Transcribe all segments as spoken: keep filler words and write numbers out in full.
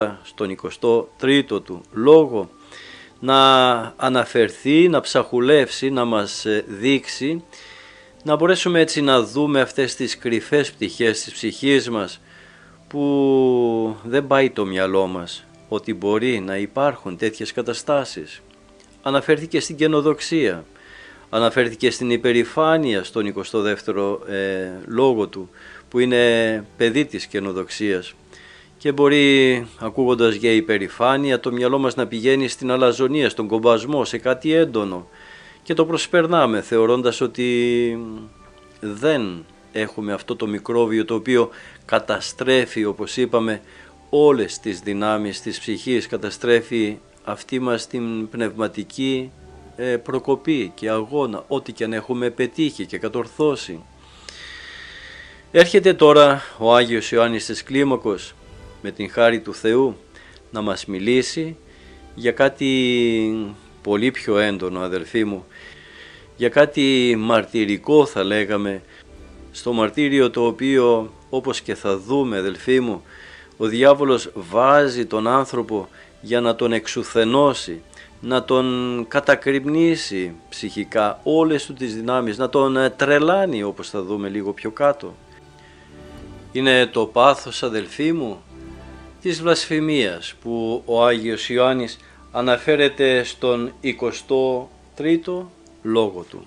στον εικοστό τρίτο του λόγο να αναφερθεί, να ψαχουλεύσει, να μας δείξει, να μπορέσουμε έτσι να δούμε αυτές τις κρυφές πτυχές της ψυχής μας που δεν πάει το μυαλό μας ότι μπορεί να υπάρχουν τέτοιες καταστάσεις. Αναφέρθηκε στην καινοδοξία, αναφέρθηκε στην υπερηφάνεια στον εικοστό δεύτερο ε, λόγο του, που είναι παιδί της καινοδοξίας, και μπορεί, ακούγοντας για υπερηφάνεια, το μυαλό μας να πηγαίνει στην αλαζονία, στον κομπασμό, σε κάτι έντονο, και το προσπερνάμε θεωρώντας ότι δεν έχουμε αυτό το μικρόβιο το οποίο καταστρέφει, όπως είπαμε, όλες τις δυνάμεις της ψυχής, καταστρέφει αυτή μας την πνευματική προκοπή και αγώνα, ό,τι και αν έχουμε πετύχει και κατορθώσει. Έρχεται τώρα ο Άγιος Ιωάννης της Κλίμακος με την χάρη του Θεού να μας μιλήσει για κάτι πολύ πιο έντονο, αδελφοί μου, για κάτι μαρτυρικό θα λέγαμε, στο μαρτύριο το οποίο, όπως και θα δούμε αδελφοί μου, ο διάβολος βάζει τον άνθρωπο για να τον εξουθενώσει, να τον κατακριμνήσει ψυχικά όλες του τις δυνάμεις, να τον τρελάνει, όπως θα δούμε λίγο πιο κάτω. Είναι το πάθος, αδελφοί μου, της βλασφημίας που ο Άγιος Ιωάννης αναφέρεται στον εικοστό τρίτο λόγο του.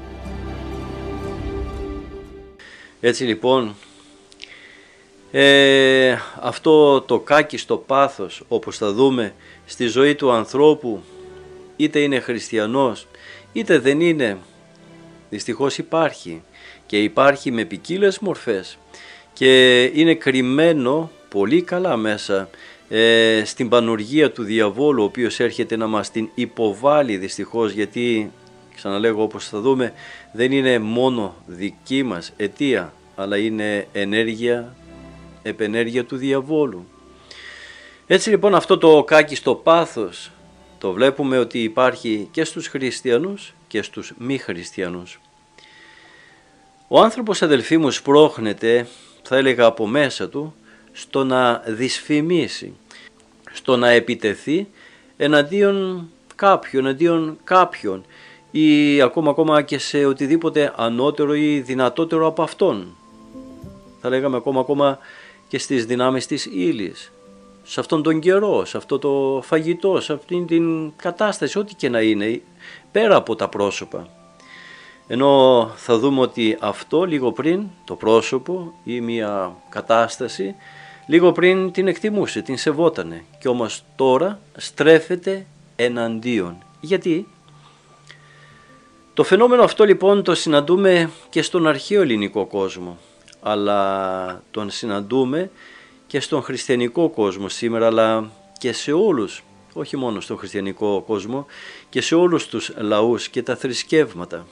Έτσι λοιπόν, ε, αυτό το κάκιστο πάθος, όπως θα δούμε, στη ζωή του ανθρώπου, είτε είναι χριστιανός είτε δεν είναι, δυστυχώς υπάρχει, και υπάρχει με ποικίλες μορφές και είναι κρυμμένο πολύ καλά μέσα ε, στην πανουργία του διαβόλου, ο οποίος έρχεται να μας την υποβάλει δυστυχώς, γιατί ξαναλέγω, όπως θα δούμε, δεν είναι μόνο δική μας αιτία, αλλά είναι ενέργεια, επενέργεια του διαβόλου. Έτσι λοιπόν αυτό το κάκιστο πάθος το βλέπουμε ότι υπάρχει και στους χριστιανούς και στους μη χριστιανούς. Ο άνθρωπος, αδελφοί μου, σπρώχνεται, θα έλεγα από μέσα του, στο να δυσφημίσει, στο να επιτεθεί εναντίον κάποιον, εναντίον κάποιον, ή ακόμα, ακόμα και σε οτιδήποτε ανώτερο ή δυνατότερο από αυτόν. Θα λέγαμε ακόμα, ακόμα και στις δυνάμεις της ύλης, σε αυτόν τον καιρό, σε αυτό το φαγητό, σε αυτήν την κατάσταση, ό,τι και να είναι, πέρα από τα πρόσωπα. Ενώ θα δούμε ότι αυτό λίγο πριν, το πρόσωπο ή μια κατάσταση, λίγο πριν την εκτιμούσε, την σεβότανε, και όμως τώρα στρέφεται εναντίον. Γιατί? Το φαινόμενο αυτό λοιπόν το συναντούμε και στον αρχαίο ελληνικό κόσμο, αλλά τον συναντούμε και στον χριστιανικό κόσμο σήμερα, αλλά και σε όλους, όχι μόνο στον χριστιανικό κόσμο, και σε όλους τους λαούς και τα θρησκεύματα.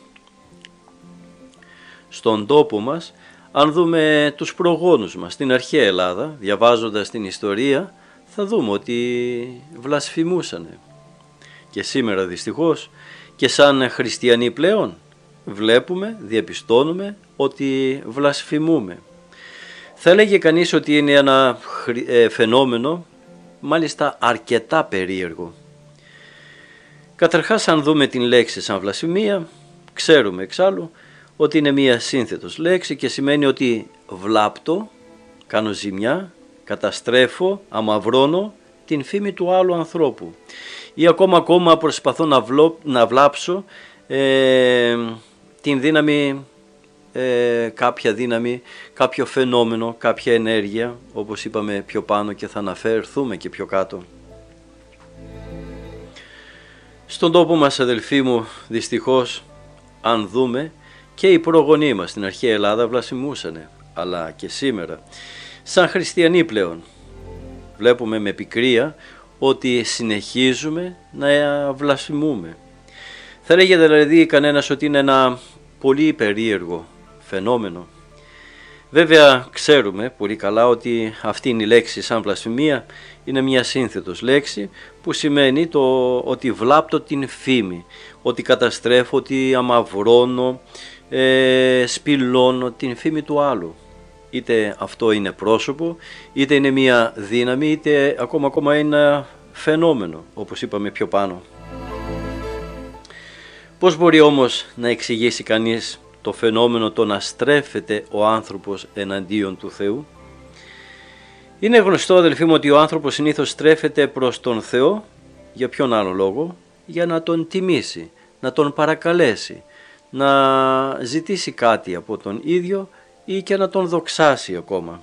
Στον τόπο μας, αν δούμε τους προγόνους μας στην αρχαία Ελλάδα, διαβάζοντας την ιστορία, θα δούμε ότι βλασφημούσανε. Και σήμερα δυστυχώς, και σαν χριστιανοί πλέον, βλέπουμε, διαπιστώνουμε ότι βλασφημούμε. Θα έλεγε κανείς ότι είναι ένα φαινόμενο μάλιστα αρκετά περίεργο. Καταρχάς, αν δούμε την λέξη σαν βλασφημία, ξέρουμε εξάλλου ότι είναι μία σύνθετος λέξη και σημαίνει ότι βλάπτω, κάνω ζημιά, καταστρέφω, αμαυρώνω την φήμη του άλλου ανθρώπου, ή ακόμα ακόμα προσπαθώ να, βλώ, να βλάψω ε, την δύναμη, ε, κάποια δύναμη, κάποιο φαινόμενο, κάποια ενέργεια, όπως είπαμε πιο πάνω και θα αναφερθούμε και πιο κάτω. Στον τόπο μας, αδελφοί μου, δυστυχώς, αν δούμε, και οι προγονείς μας στην αρχαία Ελλάδα βλασφημούσανε, αλλά και σήμερα, σαν χριστιανοί πλέον, βλέπουμε με πικρία ότι συνεχίζουμε να βλασφημούμε. Θα λέγεται δηλαδή κανένας ότι είναι ένα πολύ περίεργο φαινόμενο. Βέβαια ξέρουμε πολύ καλά ότι αυτή είναι η λέξη σαν βλασφημία, είναι μια σύνθετος λέξη που σημαίνει το ότι βλάπτω την φήμη, ότι καταστρέφω, ότι αμαυρώνω, ε, σπηλώνω την φήμη του άλλου. είτε αυτό είναι πρόσωπο, είτε είναι μια δύναμη, είτε ακόμα ακόμα είναι ένα φαινόμενο, όπως είπαμε πιο πάνω. Πώς μπορεί όμως να εξηγήσει κανείς το φαινόμενο το να στρέφεται ο άνθρωπος εναντίον του Θεού? Είναι γνωστό, αδελφοί μου, ότι ο άνθρωπος συνήθως στρέφεται προς τον Θεό για ποιον άλλο λόγο? Για να τον τιμήσει, να τον παρακαλέσει, να ζητήσει κάτι από τον ίδιο ή και να τον δοξάσει ακόμα.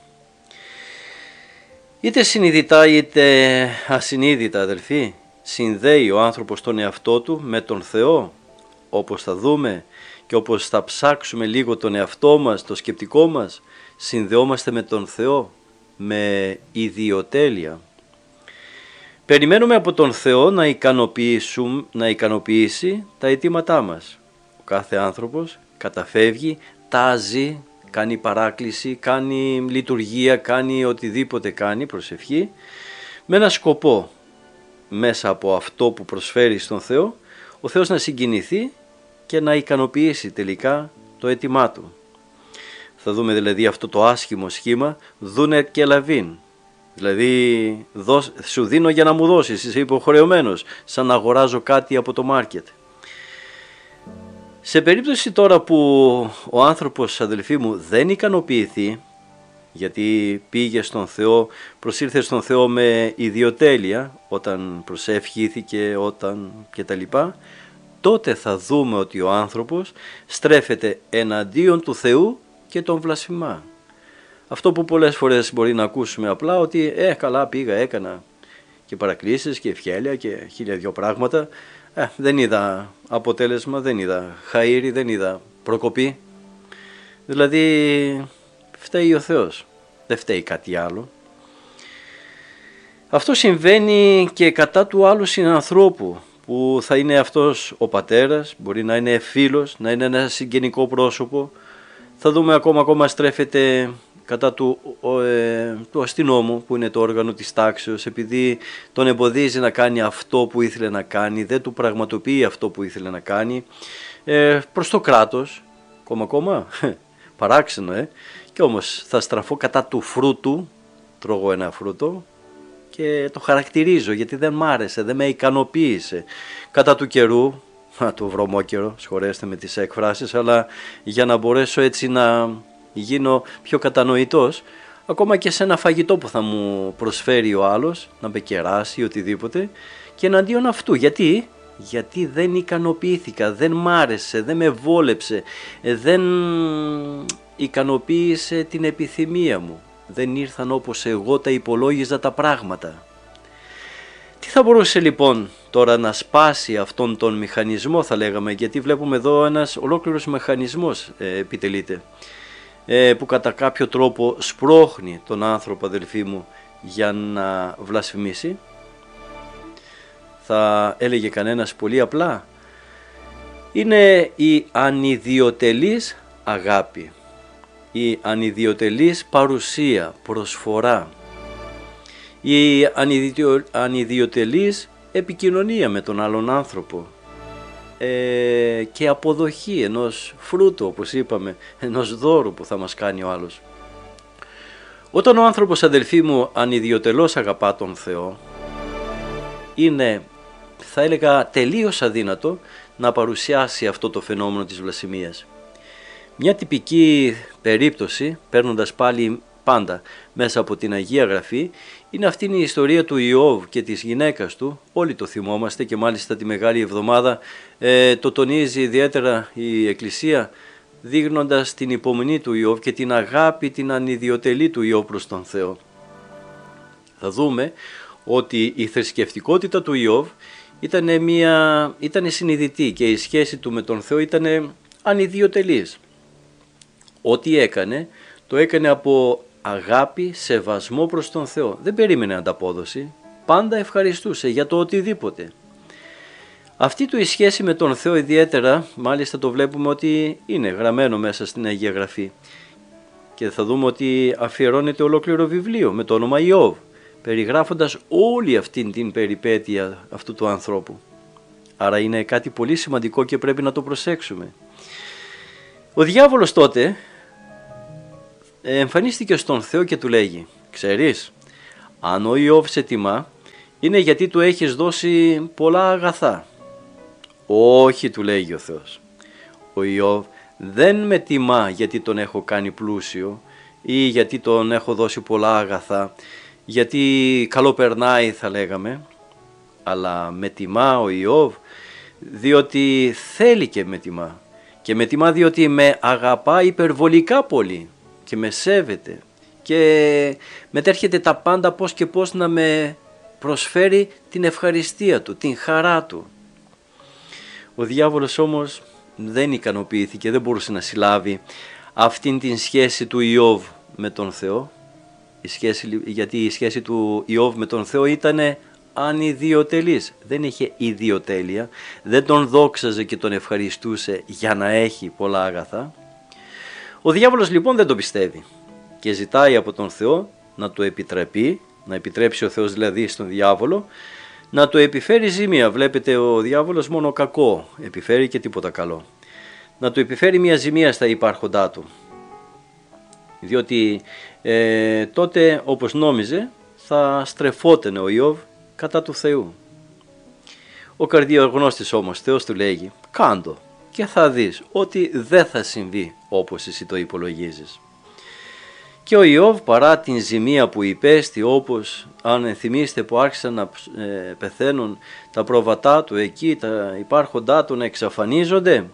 Είτε συνειδητά είτε ασυνείδητα, αδελφοί, συνδέει ο άνθρωπος τον εαυτό του με τον Θεό, όπως θα δούμε και όπως θα ψάξουμε λίγο τον εαυτό μας, το σκεπτικό μας, συνδεόμαστε με τον Θεό με ιδιοτέλεια. Περιμένουμε από τον Θεό να, ικανοποιήσουν, να ικανοποιήσει τα αιτήματά μας. Ο κάθε άνθρωπος καταφεύγει, τάζει, κάνει παράκληση, κάνει λειτουργία, κάνει οτιδήποτε κάνει, προσευχή, με ένα σκοπό, μέσα από αυτό που προσφέρει στον Θεό, ο Θεός να συγκινηθεί και να ικανοποιήσει τελικά το αίτημά του. Θα δούμε δηλαδή αυτό το άσχημο σχήμα, δούνε και λαβίν. Δηλαδή δώσ, σου δίνω για να μου δώσεις, είσαι υποχρεωμένος, σαν να αγοράζω κάτι από το μάρκετ. Σε περίπτωση τώρα που ο άνθρωπος, αδελφοί μου, δεν ικανοποιηθεί, γιατί πήγε στον Θεό, προσήλθε στον Θεό με ιδιοτέλεια, όταν προσευχήθηκε, όταν κτλ., τότε θα δούμε ότι ο άνθρωπος στρέφεται εναντίον του Θεού και τον βλασφημά. Αυτό που πολλές φορές μπορεί να ακούσουμε απλά, ότι ε καλά πήγα, έκανα και παρακλήσεις και ευχέλεια και χίλια δυο πράγματα, ε, δεν είδα αποτέλεσμα, δεν είδα χαΐρι, δεν είδα προκοπή. Δηλαδή φταίει ο Θεός, δεν φταίει κάτι άλλο. Αυτό συμβαίνει και κατά του άλλου συνανθρώπου, που θα είναι αυτός ο πατέρας, μπορεί να είναι φίλος, να είναι ένα συγγενικό πρόσωπο. Θα δούμε ακόμα ακόμα στρέφεται κατά του, ο, ε, του αστυνόμου, που είναι το όργανο της τάξεως, επειδή τον εμποδίζει να κάνει αυτό που ήθελε να κάνει, δεν του πραγματοποιεί αυτό που ήθελε να κάνει, ε, προς το κράτος, ακόμα ακόμα, παράξενο, ε, και όμως θα στραφώ κατά του φρούτου, τρώγω ένα φρούτο και το χαρακτηρίζω γιατί δεν μ' άρεσε, δεν με ικανοποίησε. Κατά του καιρού, α, το βρωμόκαιρο, σχολέστε με τις εκφράσεις, αλλά για να μπορέσω έτσι να γίνω πιο κατανοητός, ακόμα και σε ένα φαγητό που θα μου προσφέρει ο άλλος, να με κεράσει οτιδήποτε, και εναντίον αυτού. Γιατί? Γιατί δεν ικανοποιήθηκα, δεν μ' άρεσε, δεν με βόλεψε, δεν ικανοποίησε την επιθυμία μου. Δεν ήρθαν όπως εγώ τα υπολόγιζα τα πράγματα. Τι θα μπορούσε λοιπόν τώρα να σπάσει αυτόν τον μηχανισμό, θα λέγαμε, γιατί βλέπουμε εδώ ένας ολόκληρος μηχανισμός ε, επιτελείται, ε, που κατά κάποιο τρόπο σπρώχνει τον άνθρωπο, αδελφοί μου, για να βλασφημίσει. Θα έλεγε κανένας πολύ απλά, είναι η ανιδιοτελής αγάπη, η ανιδιοτελής παρουσία, προσφορά, η ανιδιο, ανιδιοτελής επικοινωνία με τον άλλον άνθρωπο ε, και αποδοχή ενός φρούτου, όπως είπαμε, ενός δώρου που θα μας κάνει ο άλλος. Όταν ο άνθρωπος, αδελφοί μου, ανιδιοτελώς αγαπά τον Θεό, είναι, θα έλεγα, τελείως αδύνατο να παρουσιάσει αυτό το φαινόμενο της βλασφημίας. Μια τυπική περίπτωση, παίρνοντας πάλι πάντα μέσα από την Αγία Γραφή, είναι αυτή η ιστορία του Ιώβ και της γυναίκας του. Όλοι το θυμόμαστε και μάλιστα τη Μεγάλη Εβδομάδα ε, το τονίζει ιδιαίτερα η Εκκλησία, δείχνοντας την υπομονή του Ιώβ και την αγάπη, την ανιδιοτελή του Ιώβ προς τον Θεό. Θα δούμε ότι η θρησκευτικότητα του Ιώβ ήταν, μια, ήταν συνειδητή και η σχέση του με τον Θεό ήταν ανιδιοτελής. Ό,τι έκανε, το έκανε από αγάπη, σεβασμό προς τον Θεό. Δεν περίμενε ανταπόδοση, πάντα ευχαριστούσε για το οτιδήποτε. Αυτή του η σχέση με τον Θεό ιδιαίτερα, μάλιστα το βλέπουμε ότι είναι γραμμένο μέσα στην Αγία Γραφή. Και θα δούμε ότι αφιερώνεται ολόκληρο βιβλίο με το όνομα Ιώβ, περιγράφοντας όλη αυτή την περιπέτεια αυτού του ανθρώπου. Άρα είναι κάτι πολύ σημαντικό και πρέπει να το προσέξουμε. Ο διάβολος τότε εμφανίστηκε στον Θεό και του λέγει: «Ξέρεις, αν ο Ιώβ σε τιμά, είναι γιατί του έχεις δώσει πολλά αγαθά». «Όχι», του λέγει ο Θεός, «ο Ιώβ δεν με τιμά γιατί τον έχω κάνει πλούσιο ή γιατί τον έχω δώσει πολλά αγαθά, γιατί καλοπερνάει θα λέγαμε, αλλά με τιμά ο Ιώβ διότι θέλει και με τιμά, και με τιμά διότι με αγαπά υπερβολικά πολύ και με σέβεται και μετέρχεται τα πάντα πώς και πώς να με προσφέρει την ευχαριστία του, την χαρά του». Ο διάβολος όμως δεν ικανοποιήθηκε, δεν μπορούσε να συλλάβει αυτήν την σχέση του Ιώβ με τον Θεό, η σχέση, γιατί η σχέση του Ιώβ με τον Θεό ήταν ανιδιοτελής, δεν είχε ιδιοτέλεια, δεν τον δόξαζε και τον ευχαριστούσε για να έχει πολλά αγαθά. Ο διάβολος λοιπόν δεν το πιστεύει και ζητάει από τον Θεό να του επιτραπεί, να επιτρέψει ο Θεός δηλαδή στον διάβολο, να του επιφέρει ζημία. Βλέπετε, ο διάβολος μόνο κακό επιφέρει και τίποτα καλό. Να του επιφέρει μια ζημία στα υπάρχοντά του, διότι ε, τότε όπως νόμιζε θα στρεφότανε ο Ιώβ κατά του Θεού. Ο καρδιογνώστης όμως Θεός του λέγει: «Κάντο και θα δεις ότι δεν θα συμβεί όπως εσύ το υπολογίζεις». Και ο Ιώβ, παρά την ζημία που υπέστη, όπως αν θυμίστε που άρχισαν να ε, πεθαίνουν τα πρόβατά του εκεί, τα υπάρχοντά του να εξαφανίζονται,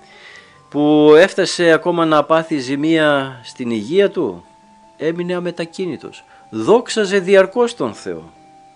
που έφτασε ακόμα να πάθει ζημία στην υγεία του, έμεινε αμετακίνητος, δόξαζε διαρκώς τον Θεό.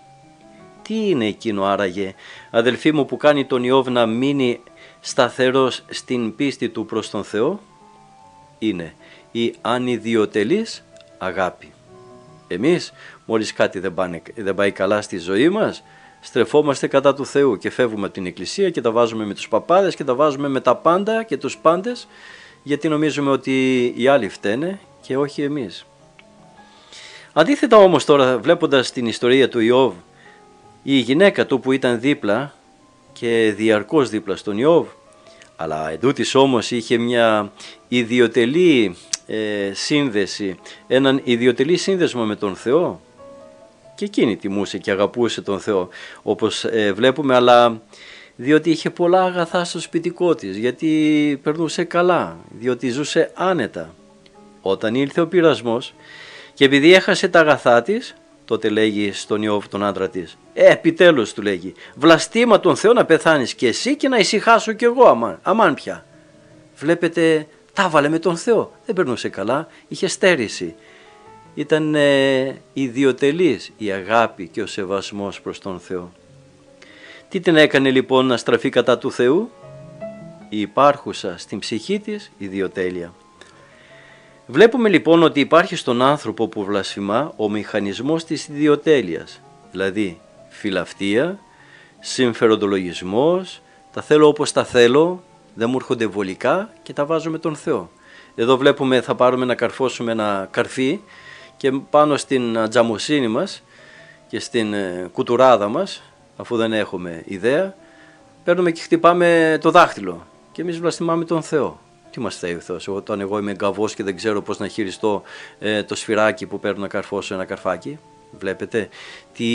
Τι είναι εκείνο άραγε, αδελφοί μου, που κάνει τον Ιώβ να μείνει σταθερός στην πίστη του προς τον Θεό? Είναι η ανιδιοτελής αγάπη. Εμείς μόλις κάτι δεν, πάνε, δεν πάει καλά στη ζωή μας, στρεφόμαστε κατά του Θεού και φεύγουμε από την εκκλησία και τα βάζουμε με τους παπάδες και τα βάζουμε με τα πάντα και τους πάντες, γιατί νομίζουμε ότι οι άλλοι φταίνε και όχι εμείς. Αντίθετα όμως τώρα, βλέποντας την ιστορία του Ιώβ, η γυναίκα του που ήταν δίπλα και διαρκώς δίπλα στον Ιώβ, αλλά εντούτοις όμως είχε μια ιδιωτελή ε, σύνδεση, έναν ιδιωτελή σύνδεσμο με τον Θεό, και εκείνη τιμούσε και αγαπούσε τον Θεό όπως ε, βλέπουμε, αλλά διότι είχε πολλά αγαθά στο σπιτικό της, γιατί περνούσε καλά, διότι ζούσε άνετα. Όταν ήλθε ο πειρασμός και επειδή έχασε τα αγαθά της, τότε λέγει στον Ιώβ τον άντρα της: «Ε, επιτέλους», του λέγει, «βλαστήμα τον Θεό να πεθάνεις και εσύ και να ησυχάσω κι εγώ, αμάν, αμάν πια». Βλέπετε, τα βάλε με τον Θεό, δεν περνούσε καλά, είχε στέρηση. Ήταν ε, ιδιωτελής η αγάπη και ο σεβασμός προς τον Θεό. Τι την έκανε λοιπόν να στραφεί κατά του Θεού? Η υπάρχουσα στην ψυχή της ιδιοτέλεια. Βλέπουμε λοιπόν ότι υπάρχει στον άνθρωπο που βλασφημά ο μηχανισμός της ιδιοτέλειας, δηλαδή φιλαυτία, συμφεροντολογισμός, τα θέλω όπως τα θέλω, δεν μου έρχονται βολικά και τα βάζω με τον Θεό. Εδώ βλέπουμε, θα πάρουμε να καρφώσουμε ένα καρφί και πάνω στην τζαμοσύνη μας και στην κουτουράδα μας, αφού δεν έχουμε ιδέα, παίρνουμε και χτυπάμε το δάχτυλο και εμείς βλαστημάμε τον Θεό. Τι μας θέλει ο Θεός? Όταν εγώ είμαι γκαβός και δεν ξέρω πώς να χειριστώ ε, το σφυράκι που παίρνω να καρφώσω ένα καρφάκι. Βλέπετε τι,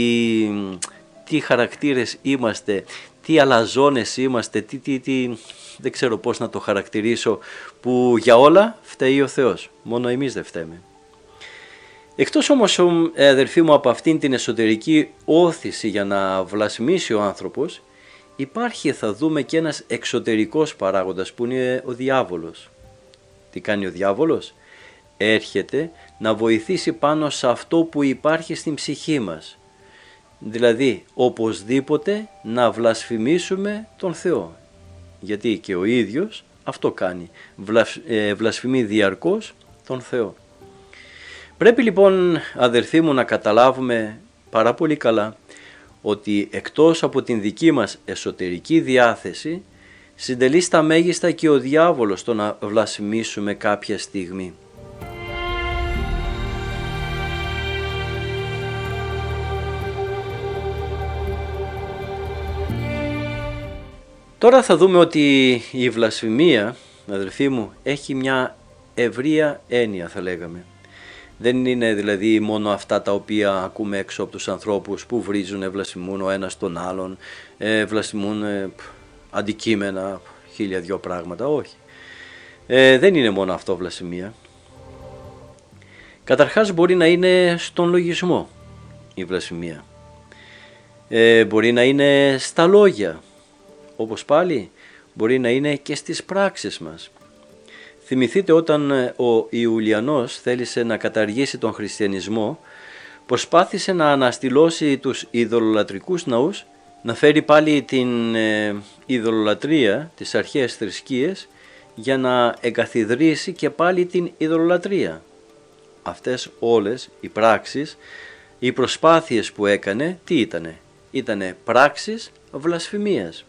τι χαρακτήρες είμαστε, τι αλαζόνες είμαστε, τι, τι, τι, δεν ξέρω πώς να το χαρακτηρίσω, που για όλα φταίει ο Θεός, μόνο εμείς δεν φταίμε. Εκτός όμως, αδερφοί μου, από αυτήν την εσωτερική όθηση για να βλασμίσει ο άνθρωπος, υπάρχει, θα δούμε, και ένας εξωτερικός παράγοντας που είναι ο διάβολος. Τι κάνει ο διάβολος? Έρχεται να βοηθήσει πάνω σε αυτό που υπάρχει στην ψυχή μας. Δηλαδή, οπωσδήποτε να βλασφημίσουμε τον Θεό. Γιατί και ο ίδιος αυτό κάνει, βλασφημεί διαρκώς τον Θεό. Πρέπει λοιπόν, αδερφοί μου, να καταλάβουμε πάρα πολύ καλά ότι εκτός από την δική μας εσωτερική διάθεση, συντελεί στα μέγιστα και ο διάβολος το να βλασφημίσουμε κάποια στιγμή. Τώρα θα δούμε ότι η βλασφημία, αδελφοί μου, έχει μια ευρεία έννοια, θα λέγαμε. Δεν είναι δηλαδή μόνο αυτά τα οποία ακούμε έξω από τους ανθρώπους που βρίζουν, βλασφημούν ο ένας τον άλλον, ε, βλασφημούν ε, αντικείμενα, χίλια δυο πράγματα, όχι. Ε, δεν είναι μόνο αυτό βλασφημία. Καταρχάς μπορεί να είναι στον λογισμό η βλασφημία. Ε, μπορεί να είναι στα λόγια, όπως πάλι μπορεί να είναι και στις πράξεις μας. Θυμηθείτε όταν ο Ιουλιανός θέλησε να καταργήσει τον χριστιανισμό, προσπάθησε να αναστηλώσει τους ειδωλολατρικούς ναούς, να φέρει πάλι την ε, ειδωλολατρία, τις αρχαίες θρησκείες, για να εγκαθιδρύσει και πάλι την ειδωλολατρία. Αυτές όλες οι πράξεις, οι προσπάθειες που έκανε, τι ήτανε? Ήτανε πράξεις βλασφημίας.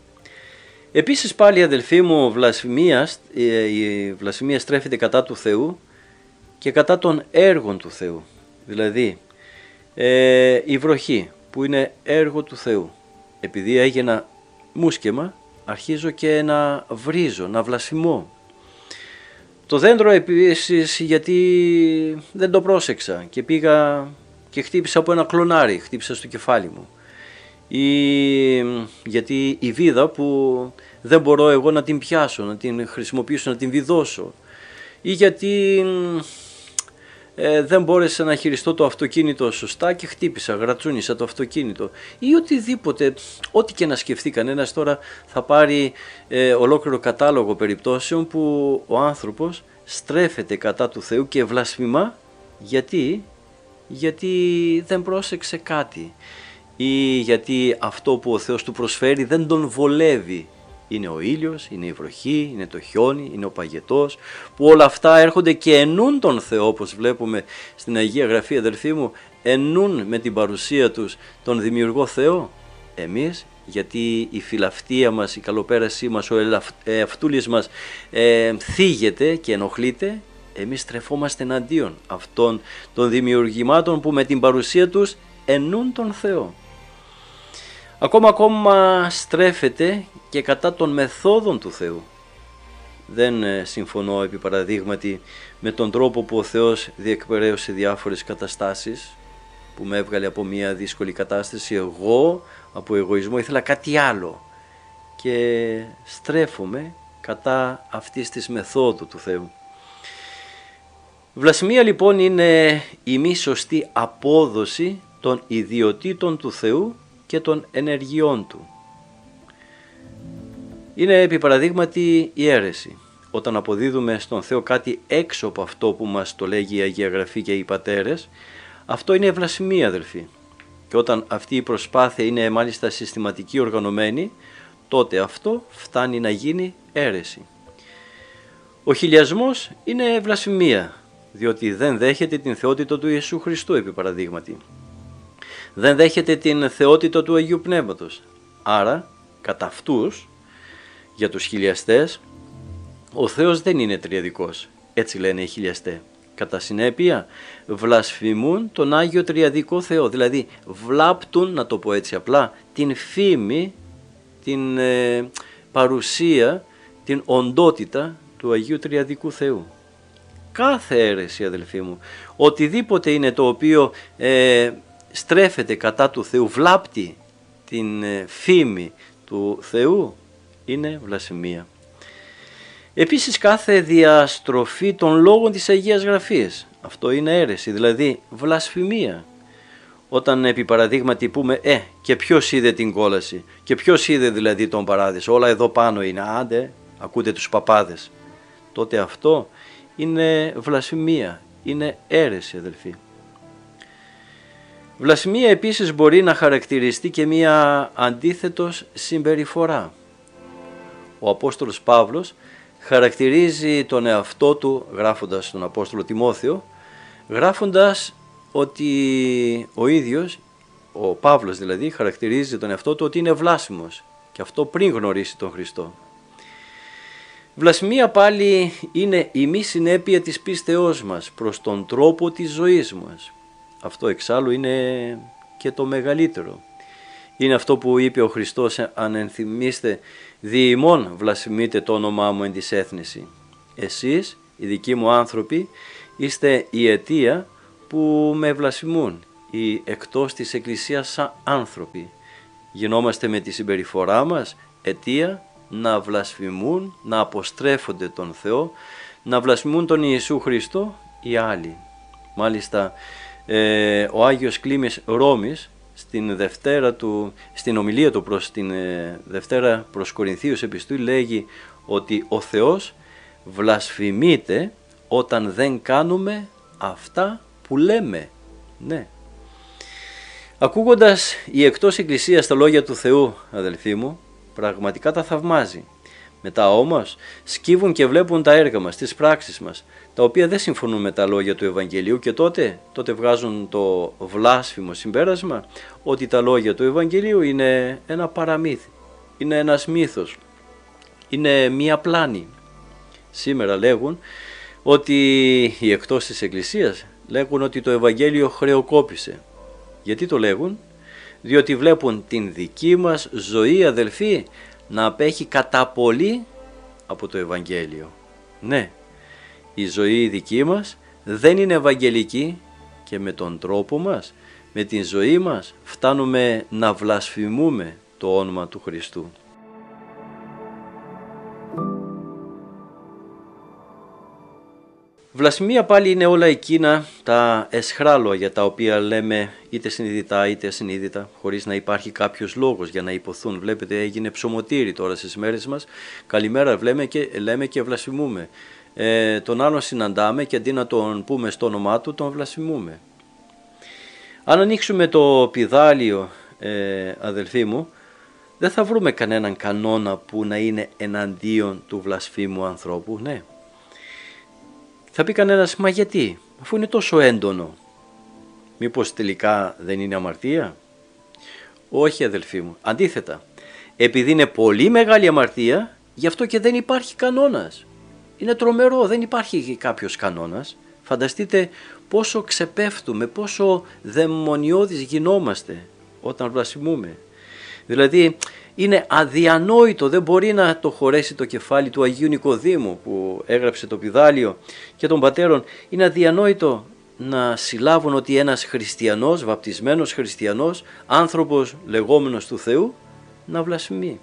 Επίσης πάλι, αδελφοί μου, βλασφημίας, η βλασφημία στρέφεται κατά του Θεού και κατά των έργων του Θεού. Δηλαδή ε, η βροχή που είναι έργο του Θεού. Επειδή έγινα μουσκεμα, αρχίζω και να βρίζω, να βλασφημώ. Το δέντρο επίσης, γιατί δεν το πρόσεξα και πήγα και χτύπησα από ένα κλονάρι, χτύπησα στο κεφάλι μου. Ή γιατί η βίδα που δεν μπορώ εγώ να την πιάσω, να την χρησιμοποιήσω, να την βιδώσω. Ή γιατί ε, δεν μπόρεσα να χειριστώ το αυτοκίνητο σωστά και χτύπησα, γρατσούνισα το αυτοκίνητο. Ή οτιδήποτε, ό,τι και να σκεφτεί κανένας τώρα, θα πάρει ε, ολόκληρο κατάλογο περιπτώσεων που ο άνθρωπος στρέφεται κατά του Θεού και βλασφημά. Γιατί, γιατί δεν πρόσεξε κάτι. Ή γιατί αυτό που ο Θεός του προσφέρει δεν τον βολεύει. Είναι ο ήλιος, είναι η βροχή, είναι το χιόνι, είναι ο παγετός, που όλα αυτά έρχονται και ενούν τον Θεό, όπως βλέπουμε στην Αγία Γραφή, αδελφοί μου, ενούν με την παρουσία τους τον δημιουργό Θεό. Εμείς, γιατί η φιλαυτία μας, η καλοπέρασή μας, ο εαυτούλης μας ε, θίγεται και ενοχλείται, εμείς στρεφόμαστε εναντίον αυτών των δημιουργημάτων που με την παρουσία τους ενούν τον Θεό. Ακόμα ακόμα στρέφεται και κατά των μεθόδων του Θεού. Δεν συμφωνώ επί παραδείγματι με τον τρόπο που ο Θεός διεκπεραίωσε διάφορες καταστάσεις, που με έβγαλε από μια δύσκολη κατάσταση. Εγώ από εγωισμό ήθελα κάτι άλλο και στρέφομαι κατά αυτής της μεθόδου του Θεού. Βλασφημία λοιπόν είναι η μη σωστή απόδοση των ιδιωτήτων του Θεού και των ενεργειών του. Είναι επί παραδείγματι η αίρεση. Όταν αποδίδουμε στον Θεό κάτι έξω από αυτό που μας το λέγει η Αγία Γραφή και οι πατέρες, αυτό είναι βλασφημία, αδελφοί. Και όταν αυτή η προσπάθεια είναι μάλιστα συστηματική, οργανωμένη, τότε αυτό φτάνει να γίνει αίρεση. Ο χιλιασμός είναι βλασφημία, διότι δεν δέχεται την θεότητα του Ιησού Χριστού, επί παραδείγματι. Δεν δέχεται την θεότητα του Αγίου Πνεύματος. Άρα, κατά αυτούς, για τους χιλιαστές, ο Θεός δεν είναι τριαδικός. Έτσι λένε οι χιλιαστές. Κατά συνέπεια, βλασφημούν τον Άγιο Τριαδικό Θεό. Δηλαδή, βλάπτουν, να το πω έτσι απλά, την φήμη, την ε, παρουσία, την οντότητα του Αγίου Τριαδικού Θεού. Κάθε αίρεση, αδελφοί μου, οτιδήποτε είναι το οποίο ε, στρέφεται κατά του Θεού, βλάπτει την ε, φήμη του Θεού, είναι βλασφημία. Επίσης κάθε διαστροφή των λόγων της Αγίας Γραφής, αυτό είναι αίρεση, δηλαδή βλασφημία. Όταν επί παραδείγματι πούμε «Ε, και ποιος είδε την κόλαση, και ποιος είδε δηλαδή τον παράδεισο, όλα εδώ πάνω είναι, άντε, ακούτε τους παπάδες», τότε αυτό είναι βλασφημία, είναι αίρεση, αδελφοί. Βλασφημία επίσης μπορεί να χαρακτηριστεί και μία αντίθετος συμπεριφορά. Ο Απόστολος Παύλος χαρακτηρίζει τον εαυτό του, γράφοντας τον Απόστολο Τιμόθεο, γράφοντας ότι ο ίδιος, ο Παύλος δηλαδή, χαρακτηρίζει τον εαυτό του ότι είναι βλάσφημος, και αυτό πριν γνωρίσει τον Χριστό. Βλασφημία πάλι είναι η μη συνέπεια της πίστεώς μας προς τον τρόπο της ζωής μας. Αυτό εξάλλου είναι και το μεγαλύτερο. Είναι αυτό που είπε ο Χριστός, αν ενθυμίστε, «Δι' ημών βλασφημείτε το όνομά μου εν της έθνηση». Εσείς, οι δικοί μου άνθρωποι, είστε η αιτία που με βλασφημούν, οι εκτός της Εκκλησίας σαν άνθρωποι. Γινόμαστε με τη συμπεριφορά μας αιτία να βλασφημούν, να αποστρέφονται τον Θεό, να βλασφημούν τον Ιησού Χριστό οι άλλοι. Μάλιστα ε, ο Άγιος Κλήμης Ρώμης στην, Δευτέρα του, στην ομιλία του προς την ε, Δευτέρα προς Κορινθίους επιστολή λέγει ότι ο Θεός βλασφημείται όταν δεν κάνουμε αυτά που λέμε. Ναι. Ακούγοντας η εκτός Εκκλησίας τα λόγια του Θεού, αδελφοί μου, πραγματικά τα θαυμάζει. Μετά όμως σκύβουν και βλέπουν τα έργα μας, τις πράξεις μας, τα οποία δεν συμφωνούν με τα λόγια του Ευαγγελίου και τότε, τότε βγάζουν το βλάσφημο συμπέρασμα ότι τα λόγια του Ευαγγελίου είναι ένα παραμύθι, είναι ένας μύθος, είναι μία πλάνη. Σήμερα λέγουν ότι οι εκτός της Εκκλησίας λέγουν ότι το Ευαγγέλιο χρεοκόπησε. Γιατί το λέγουν? Διότι βλέπουν την δική μας ζωή, αδελφοί, να απέχει κατά πολύ από το Ευαγγέλιο. Ναι, η ζωή δική μας δεν είναι ευαγγελική και με τον τρόπο μας, με την ζωή μας φτάνουμε να βλασφημούμε το όνομα του Χριστού. Βλασφημία πάλι είναι όλα εκείνα τα αισχρά λόγια τα οποία λέμε είτε συνειδητά είτε ασυνείδητα χωρίς να υπάρχει κάποιος λόγος για να υποθούν. Βλέπετε έγινε ψωμοτήρι τώρα στις μέρες μας, καλημέρα λέμε και, λέμε και βλασφημούμε. Ε, τον άλλον συναντάμε και αντί να τον πούμε στο όνομά του τον βλασφημούμε. Αν ανοίξουμε το πηδάλιο ε, αδελφοί μου, δεν θα βρούμε κανέναν κανόνα που να είναι εναντίον του βλασφήμου ανθρώπου, ναι. Θα πει κανένας, μα γιατί, αφού είναι τόσο έντονο, μήπως τελικά δεν είναι αμαρτία? Όχι αδελφοί μου, αντίθετα, επειδή είναι πολύ μεγάλη αμαρτία, γι' αυτό και δεν υπάρχει κανόνας. Είναι τρομερό, δεν υπάρχει κάποιος κανόνας. Φανταστείτε πόσο ξεπέφτουμε, πόσο δαιμονιώδεις γινόμαστε όταν βλασφημούμε. Δηλαδή είναι αδιανόητο, δεν μπορεί να το χωρέσει το κεφάλι του Αγίου Νικοδήμου που έγραψε το πηδάλιο και των πατέρων. Είναι αδιανόητο να συλλάβουν ότι ένας χριστιανός, βαπτισμένος χριστιανός, άνθρωπος λεγόμενος του Θεού, να βλασφημεί.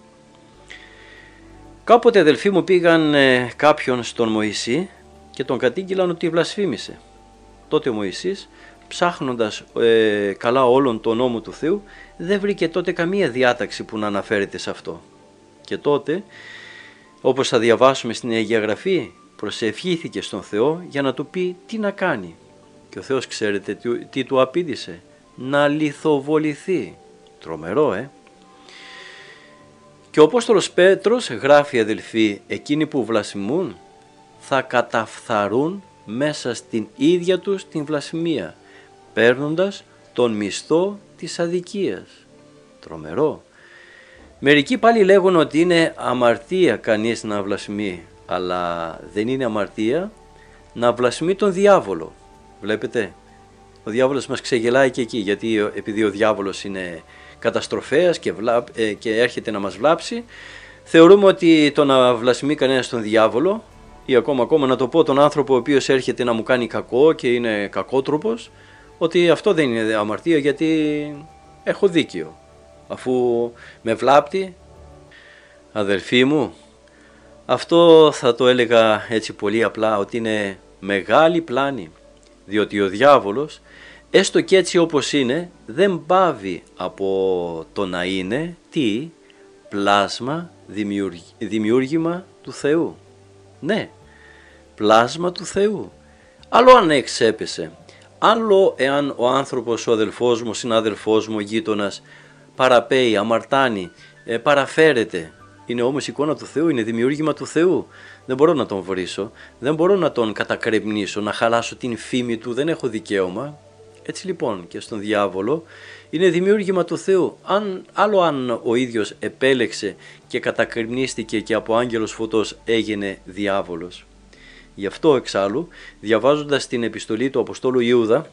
Κάποτε αδελφοί μου πήγαν ε, κάποιον στον Μωυσή και τον κατήγγυλαν ότι βλασφήμισε. Τότε ο Μωυσής, ψάχνοντας ε, καλά όλον τον νόμο του Θεού, δεν βρήκε τότε καμία διάταξη που να αναφέρεται σε αυτό. Και τότε, όπως θα διαβάσουμε στην Αγία Γραφή, προσευχήθηκε στον Θεό για να του πει τι να κάνει. Και ο Θεός ξέρετε τι, τι του απήντησε? Να λιθοβοληθεί. Τρομερό, ε! Και ο Απόστολος Πέτρος γράφει, αδελφοί, εκείνοι που βλασφημούν θα καταφθαρούν μέσα στην ίδια τους την βλασφημία, παίρνοντας τον μισθό της αδικίας. Τρομερό. Μερικοί πάλι λέγουν ότι είναι αμαρτία κανείς να βλασφημεί, αλλά δεν είναι αμαρτία να βλασφημεί τον διάβολο. Βλέπετε, ο διάβολος μας ξεγελάει και εκεί, γιατί επειδή ο διάβολος είναι καταστροφέας και, βλά, ε, και έρχεται να μας βλάψει, θεωρούμε ότι το να βλασφημεί κανένας τον διάβολο ή ακόμα ακόμα να το πω τον άνθρωπο ο οποίος έρχεται να μου κάνει κακό και είναι κακότροπος, ότι αυτό δεν είναι αμαρτία γιατί έχω δίκιο. Αφού με βλάπτει, αδερφοί μου, αυτό θα το έλεγα έτσι πολύ απλά ότι είναι μεγάλη πλάνη, διότι ο διάβολος έστω και έτσι όπως είναι δεν πάβει από το να είναι τι πλάσμα, δημιούργημα του Θεού. Ναι, πλάσμα του Θεού. Άλλο αν εξέπεσε, άλλο εάν ο άνθρωπος, ο αδελφός μου, ο συνάδελφός μου, ο γείτονας παραπέει, αμαρτάνει, ε, παραφέρεται. Είναι όμως εικόνα του Θεού, είναι δημιούργημα του Θεού. Δεν μπορώ να τον βρίσω, δεν μπορώ να τον κατακρεμνήσω, να χαλάσω την φήμη του, δεν έχω δικαίωμα. Έτσι λοιπόν και στον διάβολο είναι δημιούργημα του Θεού. Αν, άλλο αν ο ίδιος επέλεξε και κατακριμνίστηκε και από άγγελος φωτός έγινε διάβολος. Γι' αυτό εξάλλου, διαβάζοντας την επιστολή του Αποστόλου Ιούδα,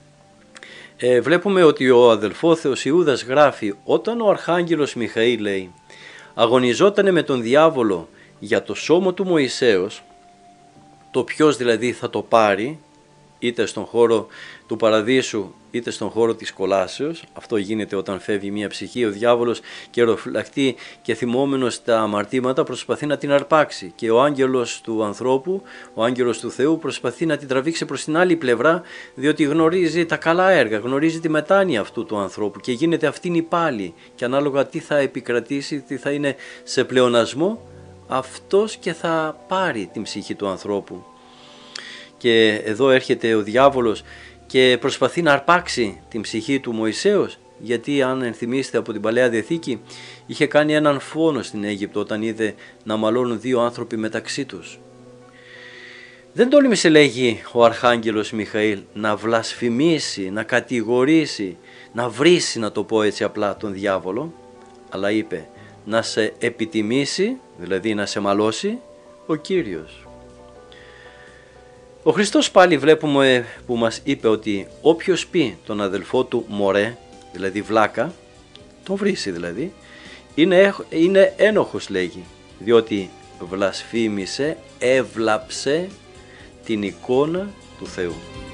ε, βλέπουμε ότι ο αδελφόθεος Ιούδας γράφει, όταν ο Αρχάγγελος Μιχαήλ, λέει, αγωνιζότανε με τον διάβολο για το σώμα του Μωυσέως, το ποιος δηλαδή θα το πάρει, είτε στον χώρο του παραδείσου είτε στον χώρο της κολάσεως. Αυτό γίνεται όταν φεύγει μια ψυχή. Ο διάβολος καιροφυλακτεί και θυμόμενος τα αμαρτήματα προσπαθεί να την αρπάξει, και ο άγγελος του ανθρώπου, ο άγγελος του Θεού, προσπαθεί να την τραβήξει προς την άλλη πλευρά, διότι γνωρίζει τα καλά έργα, γνωρίζει τη μετάνοια αυτού του ανθρώπου και γίνεται αυτήν η πάλι, και ανάλογα τι θα επικρατήσει, τι θα είναι σε πλεονασμό, αυτός και θα πάρει την ψυχή του ανθρώπου. Και εδώ έρχεται ο διάβολος και προσπαθεί να αρπάξει την ψυχή του Μωυσέως, γιατί αν ενθυμίστε από την Παλαιά Διαθήκη, είχε κάνει έναν φόνο στην Αίγυπτο όταν είδε να μαλώνουν δύο άνθρωποι μεταξύ τους. Δεν τόλμησε, λέγει ο Αρχάγγελος Μιχαήλ, να βλασφημίσει, να κατηγορήσει, να βρίσει, να το πω έτσι απλά, τον διάβολο, αλλά είπε να σε επιτιμήσει, δηλαδή να σε μαλώσει, ο Κύριος. Ο Χριστός πάλι βλέπουμε που μας είπε ότι όποιος πει τον αδελφό του μωρέ, δηλαδή βλάκα, τον βρίσει δηλαδή, είναι, είναι ένοχος, λέγει, διότι βλασφήμισε, έβλαψε την εικόνα του Θεού.